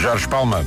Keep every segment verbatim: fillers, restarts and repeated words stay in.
Jorge Palma.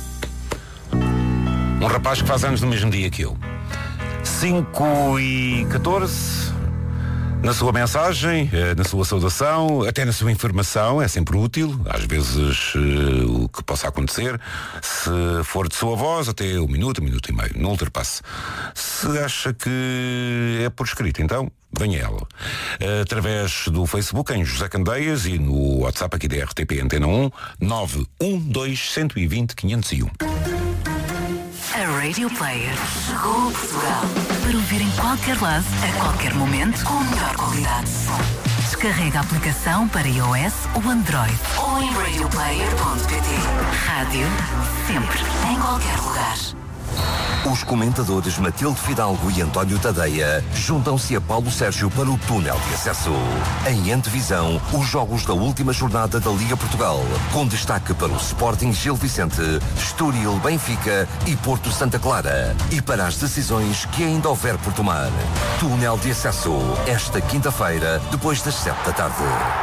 Um rapaz que faz anos no mesmo dia que eu. cinco e catorze. Na sua mensagem, na sua saudação, até na sua informação, é sempre útil, às vezes uh, o que possa acontecer. Se for de sua voz, até um minuto, um minuto e meio, não ultrapasse. Se acha que é por escrito, então venha ela. Uh, através do Facebook, em José Candeias, e no WhatsApp aqui da R T P Antena um, nove um dois, um dois zero, cinco zero um. A Radio Player chegou a Portugal para ouvir em qualquer lado, a qualquer momento, com a melhor qualidade. Descarrega a aplicação para iOS ou Android ou em radio player ponto pt. Rádio, sempre, em qualquer lugar. Os comentadores Matilde Fidalgo e António Tadeia juntam-se a Paulo Sérgio para o túnel de acesso. Em antevisão, os jogos da última jornada da Liga Portugal, com destaque para o Sporting Gil Vicente, Estoril Benfica e Porto Santa Clara. E para as decisões que ainda houver por tomar. Túnel de acesso, esta quinta-feira, depois das sete da tarde.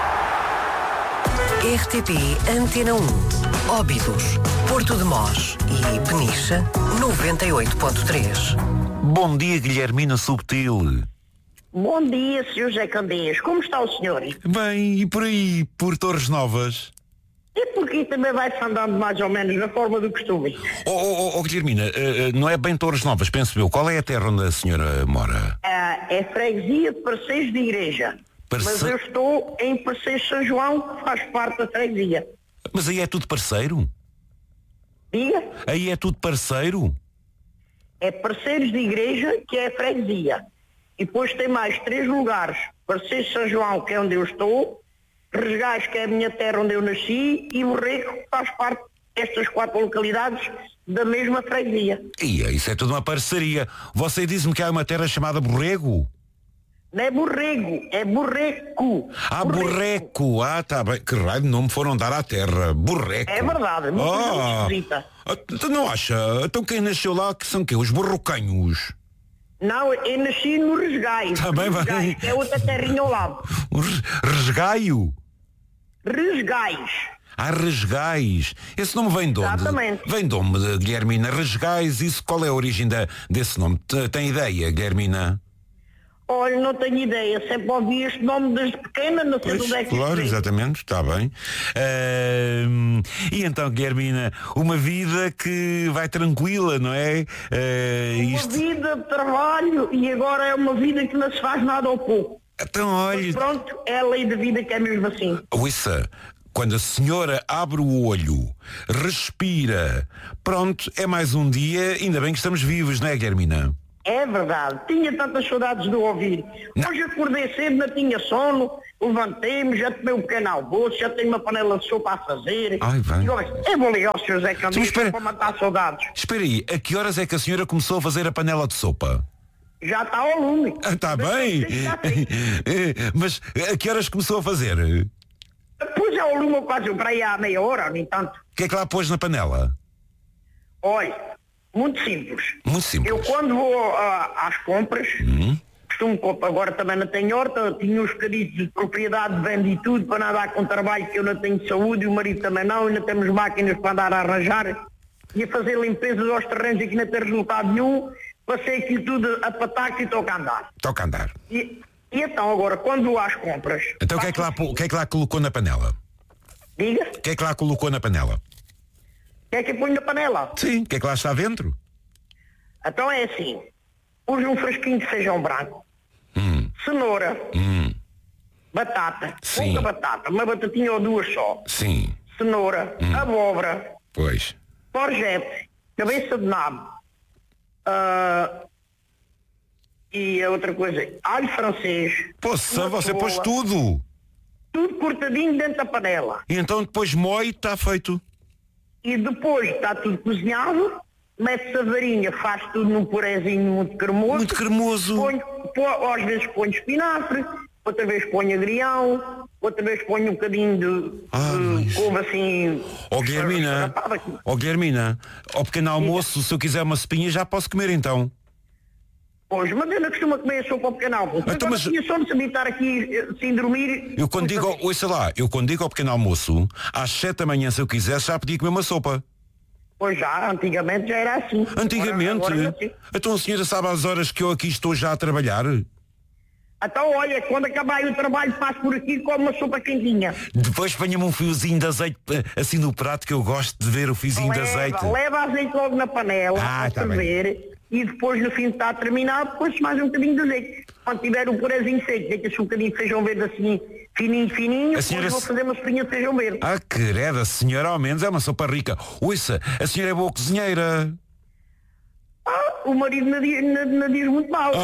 R T P Antena um, Óbidos, Porto de Mós e Peniche, noventa e oito ponto três. Bom dia, Guilhermina Subtil. Bom dia, senhor José Candeias. Como está o senhor? Bem, e por aí, por Torres Novas? E por aqui também vai-se andando mais ou menos na forma do costume. Oh, oh, oh Guilhermina, uh, uh, não é bem Torres Novas, penso eu. Qual é a terra onde a senhora mora? Uh, é freguesia de Parceiros de Igreja. Parce... Mas eu estou em Parceiros São João, que faz parte da freguesia. Mas aí é tudo parceiro? Diga? Aí é tudo parceiro? É Parceiros de Igreja, que é a freguesia. E depois tem mais três lugares. Parceiros São João, que é onde eu estou, Resgais, que é a minha terra onde eu nasci, e Borrego, que faz parte destas quatro localidades da mesma freguesia. E isso é tudo uma parceria. Você disse-me que há uma terra chamada Borrego? Não é Borrego, é Borreco. Ah, Borreco. Ah, tá bem. Que raio de nome foram dar à terra? Borreco. É verdade, muito ah, esquisita. Tu não acha? Então quem nasceu lá que são quê? Os borrocanhos? Não, eu nasci no Resgai. Tá bem, Resgai, bem. é outra terrinha ao lado. Resgaio? Resgais. Ah, Resgais. Esse nome vem de onde? Exatamente. Vem de onde, Guilhermina? Resgais, isso qual é a origem da, desse nome? Tem ideia, Guilhermina? Olha, não tenho ideia, sempre ouvi este nome desde pequena, não sei Pois, onde é que claro, se exatamente, está bem. Uh, e então, Guilhermina, uma vida que vai tranquila, não é? Uh, Uma isto... vida de trabalho e agora é uma vida que não se faz nada ao pouco. Então, olha... Mas pronto, é a lei da vida que é mesmo assim. Ouça, quando a senhora abre o olho, respira, pronto, é mais um dia, ainda bem que estamos vivos, não é, Guilhermina? É verdade, tinha tantas saudades de ouvir. Não. Hoje acordei cedo, não tinha sono, levantei-me, já tomei um pequeno almoço, já tenho uma panela de sopa a fazer. Ai, bem. É bom ligar ao senhor Zé Candeias espera- para matar saudades. Espera aí, a que horas é que a senhora começou a fazer a panela de sopa? Já está ao lume. Ah, está bem. Já sei. Mas a que horas começou a fazer? O Pus ao lume quase para aí há meia hora, no entanto. que é que lá pôs na panela? Olha, muito simples. Muito simples. Eu quando vou ah, às compras, Hum? costumo comprar, agora também não tenho horta, tinha uns bocaditos de propriedade, vendi tudo para não andar com trabalho, que eu não tenho saúde e o marido também não, ainda temos máquinas para andar a arranjar e a fazer limpeza aos terrenos e que não tem resultado nenhum, passei aquilo tudo a pataco e toca a andar. Toca a andar. E, e então agora, quando vou às compras... Então o que, é que lá, pô- o que é que lá colocou na panela? Diga, O que é que lá colocou na panela? o que é que eu ponho na panela? Sim, o que é que lá está dentro? Então é assim, pus um frasquinho de feijão branco, Hum, cenoura, hum, batata, Sim. pouca batata, uma batatinha ou duas só, sim, cenoura, abóbora, pois. courgette, cabeça de nabo, ah, e a outra coisa, alho francês, Poça, uma você pôs cebola, tudo. tudo cortadinho dentro da panela. E então depois moe e está feito. E depois está tudo cozinhado, mete-se a varinha, faz tudo num purezinho muito cremoso. Muito cremoso. Ponho, pô- às vezes ponho espinafre, outra vez ponho agrião, outra vez ponho um bocadinho de, Ah, de mas- couve assim... Ó Guilhermina, esfarrapada aqui. ó Guilhermina, ao pequeno almoço, se eu quiser uma sopinha já posso comer então. Pois, mas eu não costumo comer sopa ao pequeno almoço. Então, Agora mas- tinha só de saber estar aqui eh, sem dormir. Eu quando digo, ouça lá, eu quando digo ao pequeno almoço, às sete da manhã se eu quisesse já podia comer uma sopa. Pois já, antigamente já era assim. Antigamente? Agora, agora, assim. Então a senhora sabe as horas que eu aqui estou já a trabalhar? Então, olha, quando acabar o trabalho, passo por aqui e como uma sopa quentinha. Depois ponha-me um fiozinho de azeite assim no prato, que eu gosto de ver o fiozinho leva, de azeite. Leva azeite logo na panela, ah, a tá ferver, e depois no fim de estar terminado, depois mais um bocadinho de azeite. Quando tiver o purezinho seco, deita-se um bocadinho de feijão verde assim, fininho, fininho, a depois senhora... vou fazer uma sopinha de feijão verde. Ah, querida, a senhora ao menos é uma sopa rica. Ouça, a senhora é boa cozinheira. Ah, o marido não diz, não, não diz muito mal.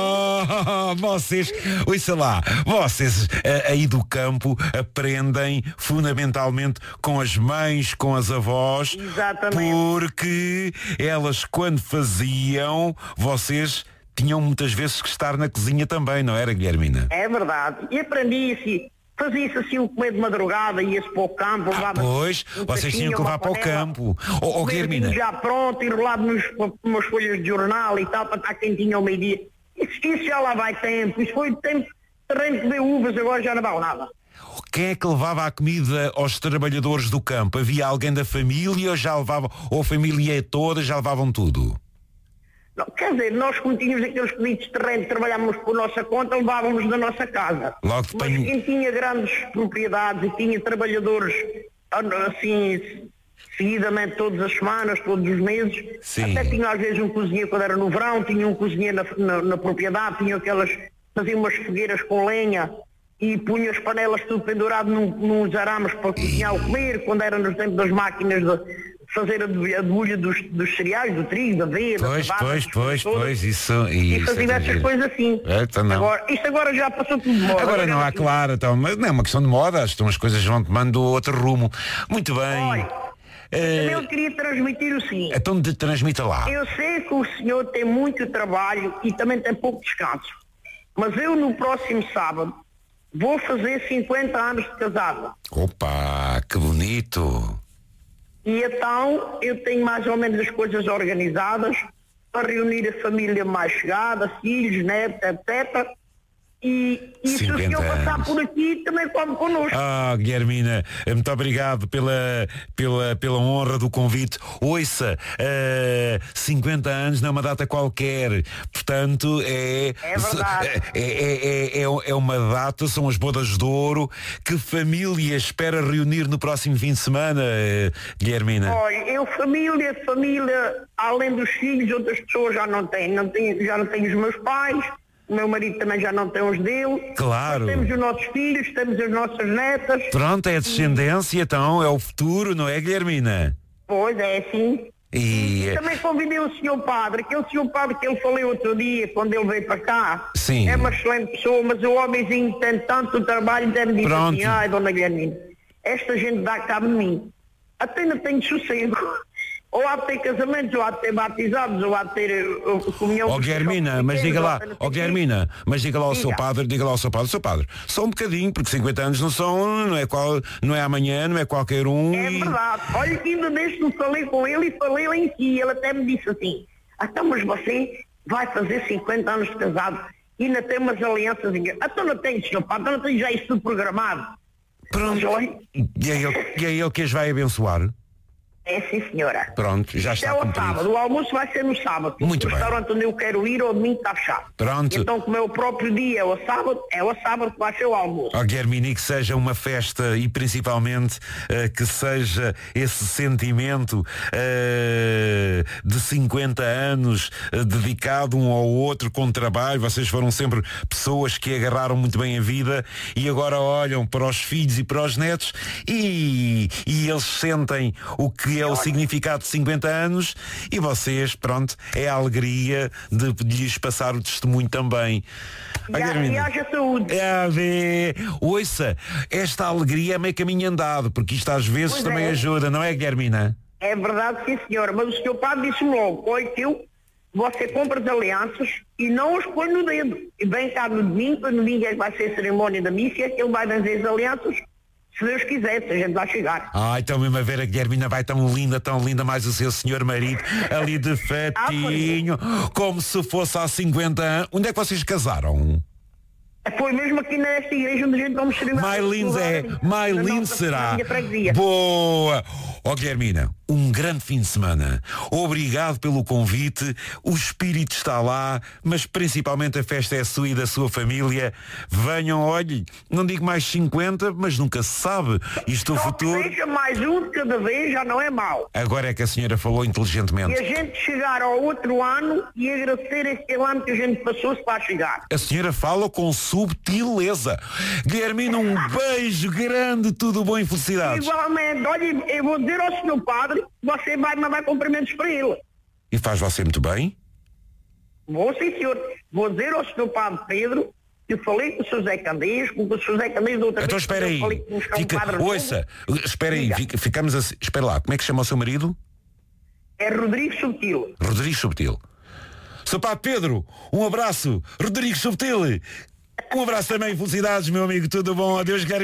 Ah, vocês, ouça lá, vocês aí do campo aprendem fundamentalmente com as mães, com as avós. Exatamente. Porque elas quando faziam, vocês tinham muitas vezes que estar na cozinha também, não era, Guilhermina? É verdade. E aprendi assim, fazia-se assim o comer de madrugada, ia-se para o campo, ah, pois, um vocês tinham que levar para o campo. Oh, oh, Guilhermina. Já pronto, enrolado nos, umas folhas de jornal e tal, para estar quentinho ao meio-dia. Isso, isso já lá vai tempo, isso foi tempo terreno que deu uvas, agora já não vale nada. Quem é que levava a comida aos trabalhadores do campo? Havia alguém da família ou já levava, ou a família toda já levavam tudo? Não, quer dizer, nós como tínhamos aqueles pedidos de terreno, trabalhávamos por nossa conta, levávamos da nossa casa. Logo Mas pen... quem tinha grandes propriedades e tinha trabalhadores assim, seguidamente todas as semanas, todos os meses, sim. Até tinha às vezes um cozinheiro quando era no verão, tinha um cozinheiro na, na, na propriedade, tinha aquelas, fazia umas fogueiras com lenha e punha as panelas tudo pendurado num, nos arames para cozinhar o comer, quando era nos tempos das máquinas de fazer a debulha dos, dos cereais, do trigo, da aveia, pois, da pois, pois, todas, pois, isso, e isso fazia essas coisas assim. É, então não. Agora, isto agora já passou tudo de moda. Agora não há, assim. Claro, então, mas não é uma questão de moda, então as coisas vão tomando outro rumo. Muito bem. Olha, é... eu queria transmitir o seguinte. Então de, transmita lá. Eu sei que o senhor tem muito trabalho e também tem pouco descanso, mas eu no próximo sábado vou fazer cinquenta anos de casado. Opa, que bonito. E então eu tenho mais ou menos as coisas organizadas para reunir a família mais chegada, filhos, netos, etcétera. E, e se o senhor passar por aqui, também come connosco. Ah, Guilhermina, muito obrigado pela, pela, pela honra do convite. Ouça, uh, cinquenta anos não é uma data qualquer, portanto é, é, verdade. é, é, é, é uma data, são as bodas de ouro. Que família espera reunir no próximo fim de semana, Guilhermina? Olha, eu família, família, além dos filhos, outras pessoas já não têm, não tenho, já não tenho os meus pais. O meu marido também já não tem os dele. Claro. Nós temos os nossos filhos, temos as nossas netas. Pronto, é a descendência, então, é o futuro, não é, Guilhermina? Pois é, sim. E... e também convidei o senhor padre, aquele senhor padre que ele falou outro dia, quando ele veio para cá. Sim. É uma excelente pessoa, mas o homenzinho tem tanto trabalho, até me disse assim, ai, dona Guilhermina, esta gente dá cabo de mim. Até não tenho sossego. Ou há de ter casamentos, ou há de ter batizados, ou há de ter uh, comunhão. Ó Guilhermina, mas diga lá, ó Guilhermina, mas diga lá ao seu padre, diga lá ao seu padre, seu padre, só um bocadinho, porque cinquenta anos não são, não é, qual, não é amanhã, não é qualquer um. É e... verdade. Olha que ainda desde que falei com ele e falei lá em si, ele até me disse assim, então mas você vai fazer cinquenta anos de casado e ainda tem umas alianças, então não tem, senhor padre, não tem já isso tudo programado. Pronto. E é ele, e é ele que as vai abençoar? É sim, senhora. Pronto, já está cumprido. É o sábado, o almoço vai ser no sábado. Muito o bem. restaurante onde eu quero ir, ao domingo está fechado. Pronto. Então, como é o próprio dia, é o sábado, é o sábado que vai ser o almoço. Ó Guilhermina, que seja uma festa e principalmente uh, que seja esse sentimento uh, de cinquenta anos uh, dedicado um ao outro com trabalho. Vocês foram sempre pessoas que agarraram muito bem a vida e agora olham para os filhos e para os netos e, e eles sentem o que é o significado de cinquenta anos e vocês, pronto, é a alegria de, de lhes passar o testemunho também. E, a, e haja saúde. É a ver. Ouça, esta alegria é meio caminho andado, porque isto às vezes pois também é. ajuda, não é, Guilhermina? É verdade, sim, senhora, mas o senhor padre disse-me logo, olha que eu, você compra as alianças e não os põe no dedo. E vem cá no domingo, no domingo é que vai ser a cerimónia da missa, ele vai benzer as alianças. Se Deus quiser, se a gente vai chegar. Ah, então mesmo a ver a Guilhermina vai tão linda, tão linda, mais o seu senhor marido, ali de fatinho, ah, como se fosse há cinquenta anos. Onde é que vocês casaram? Foi mesmo aqui nesta igreja onde a gente vamos celebrar. Mais lindo é, mais lindo será. Boa! Ó oh, Guilhermina, um grande fim de semana. Obrigado pelo convite, o espírito está lá, mas principalmente a festa é sua e da sua família. Venham, olhe, não digo mais cinquenta, mas nunca se sabe. Isto o Só futuro... que seja mais um de cada vez já não é mau. Agora é que a senhora falou inteligentemente. E a gente chegar ao outro ano e agradecer este ano que a gente passou-se para chegar. A senhora fala com subtileza. Guilhermino, um beijo grande, tudo bom e felicidades. Igualmente, olha, eu vou dizer ao senhor padre, você vai mandar cumprimentos para ele. E faz você muito bem? Vou sim, senhor. Vou dizer ao senhor padre Pedro que eu falei com o senhor Zé Candês, com o senhor Zé Candês da outra Então vez. espera aí. Eu falei com um Fica, padre ouça, espera aí, Diga. fica, ficamos assim. Espera lá, como é que chama o seu marido? É Rodrigo Subtil. Rodrigo Subtil. Seu Padre Pedro, um abraço. Rodrigo Subtil. Um abraço também, felicidades, meu amigo, tudo bom? Adeus, Guilherme.